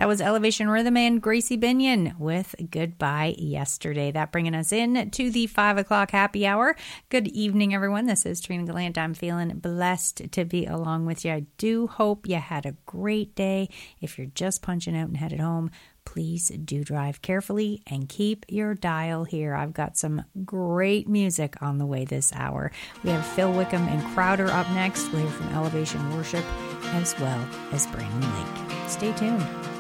That was Elevation Rhythm and Gracie Binion with Goodbye Yesterday. That bringing us in to the 5 o'clock happy hour. Good evening, everyone. This is Trina Gallant. I'm feeling blessed to be along with you. I do hope you had a great day. If you're just punching out and headed home, please do drive carefully and keep your dial here. I've got some great music on the way this hour. We have Phil Wickham and Crowder up next. We'll hear from Elevation Worship as well as Brandon Lake. Stay tuned.